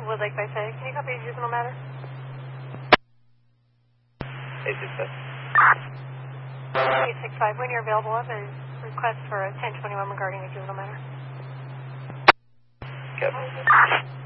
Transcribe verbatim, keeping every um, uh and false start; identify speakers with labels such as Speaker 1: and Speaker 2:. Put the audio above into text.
Speaker 1: Wood Lake by Say. Can you copy a juvenile matter?
Speaker 2: eight six five.
Speaker 1: eight six five, when you're available, I have a request for a ten twenty-one regarding a juvenile matter.
Speaker 2: Okay.